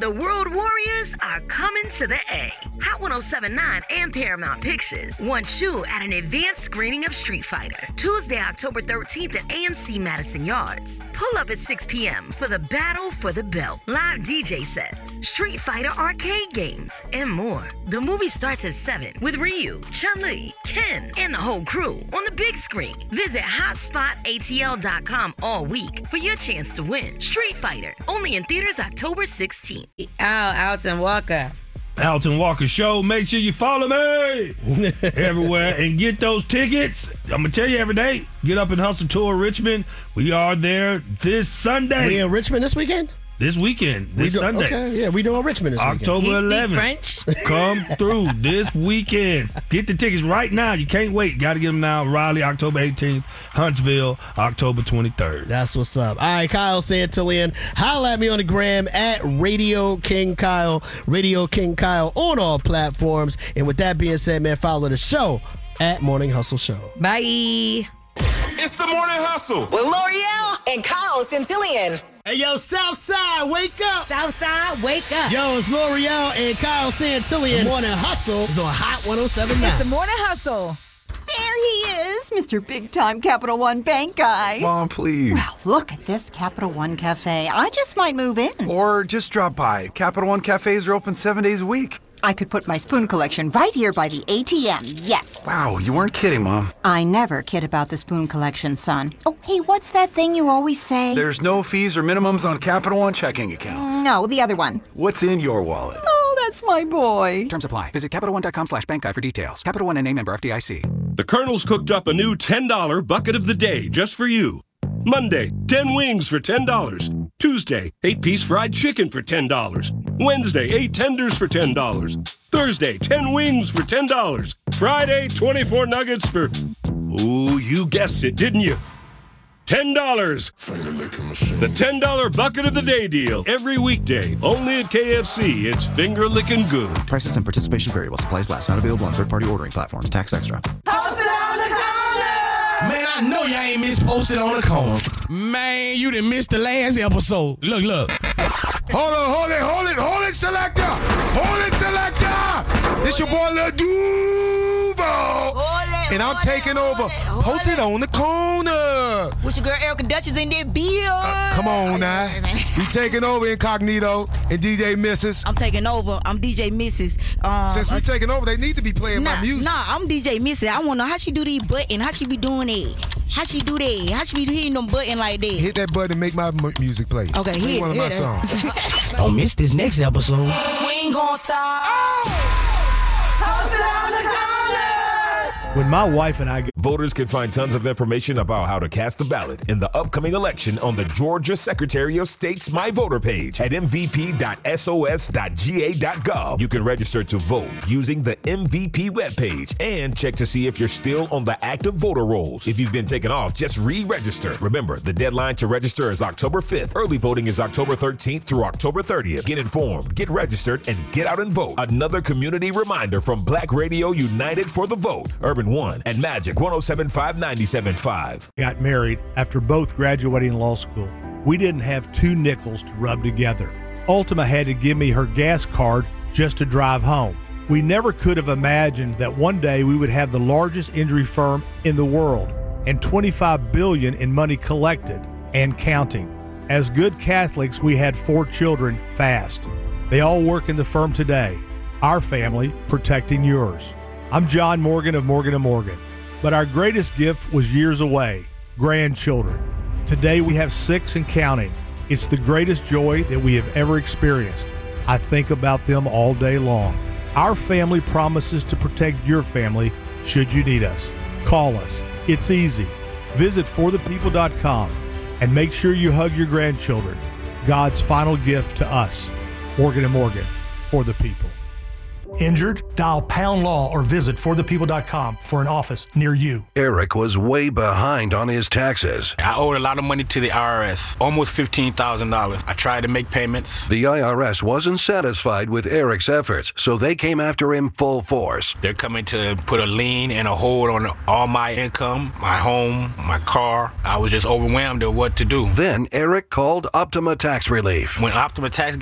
The World Warriors are coming to the A. Hot 107.9 and Paramount Pictures want you at an advanced screening of Street Fighter, Tuesday, October 13th at AMC Madison Yards. Pull up at 6 p.m. for the Battle for the Belt, live DJ sets, Street Fighter arcade games, and more. The movie starts at 7 with Ryu, Chun-Li, Ken, and the whole crew on the big screen. Visit HotSpotATL.com all week for your chance to win. Street Fighter, only in theaters October 16th. Alton Walker. Alton Walker Show. Make sure you follow me everywhere and get those tickets. I'm going to tell you every day. Get Up and Hustle Tour Richmond. We are there this Sunday. We in Richmond this weekend? This weekend, Sunday. Okay, yeah, we doing Richmond this October weekend. 11th. French. Come through this weekend. Get the tickets right now. You can't wait. Got to get them now. Raleigh, October 18th. Huntsville, October 23rd. That's what's up. All right, Kyle Santillan. Holla at me on the gram at Radio King Kyle. Radio King Kyle on all platforms. And with that being said, man, follow the show at Morning Hustle Show. Bye. It's the Morning Hustle with L'Oreal and Kyle Santillan. Hey, yo, Southside, wake up. Southside, wake up. Yo, it's L'Oreal and Kyle Santillan. Morning Hustle is on Hot 107.9. It's the Morning Hustle. There he is, Mr. Big Time Capital One Bank guy. Mom, please. Well, look at this Capital One Cafe. I just might move in. Or just drop by. Capital One cafes are open 7 days a week. I could put my spoon collection right here by the ATM, yes. Wow, you weren't kidding, Mom. I never kid about the spoon collection, son. Oh, hey, what's that thing you always say? There's no fees or minimums on Capital One checking accounts. No, the other one. What's in your wallet? Oh, that's my boy. Terms apply. Visit CapitalOne.com/bankguy for details. Capital One NA, member FDIC. The Colonel's cooked up a new $10 bucket of the day just for you. Monday, 10 wings for $10. Tuesday, 8-piece fried chicken for $10. Wednesday, 8 tenders for $10. Thursday, 10 wings for $10. Friday, 24 nuggets for... Ooh, you guessed it, didn't you? $10. The $10 bucket of the day deal. Every weekday. Only at KFC. It's finger licking good. Prices and participation vary while supplies last. Not available on third-party ordering platforms. Tax extra. Man, I know y'all ain't missed Posted on the Corner. Man, you done missed the last episode. Look. Hold it, selector. This your boy Lil Duval. And I'm taking over. Posted on the Corner. With your girl Erica Duchess in there, Bill. Come on now. We taking over Incognito and DJ Misses. I'm taking over. I'm DJ Misses. Since we taking over, they need to be playing my music. Nah, I'm DJ Misses. I want to know how she do these buttons. How she be doing it? How she do that? How she be hitting them buttons like that? Hit that button and make my music play. Okay, hit one of my songs. Don't miss this next episode. We ain't gonna stop. Posted on the Corner. When my wife and I go... Voters can find tons of information about how to cast a ballot in the upcoming election on the Georgia Secretary of State's My Voter page at mvp.sos.ga.gov. You can register to vote using the MVP webpage and check to see if you're still on the active voter rolls. If you've been taken off, just re-register. Remember, the deadline to register is October 5th. Early voting is October 13th through October 30th. Get informed, get registered, and get out and vote. Another community reminder from Black Radio United for the Vote. Urban One and Magic 107.5 97.5. Got married after both graduating law school. We didn't have 2 nickels to rub together. Ultima had to give me her gas card just to drive home. We never could have imagined that one day we would have the largest injury firm in the world and $25 billion in money collected and counting. As good Catholics, we had 4 children fast. They all work in the firm today. Our family protecting yours. I'm John Morgan of Morgan & Morgan, but our greatest gift was years away, grandchildren. Today we have 6 and counting. It's the greatest joy that we have ever experienced. I think about them all day long. Our family promises to protect your family should you need us. Call us. It's easy. Visit forthepeople.com and make sure you hug your grandchildren. God's final gift to us. Morgan & Morgan, for the people. Injured? Dial Pound Law or visit forthepeople.com for an office near you. Eric was way behind on his taxes. I owed a lot of money to the IRS, almost $15,000. I tried to make payments. The IRS wasn't satisfied with Eric's efforts, so they came after him full force. They're coming to put a lien and a hold on all my income, my home, my car. I was just overwhelmed at what to do. Then Eric called Optima Tax Relief. When Optima Tax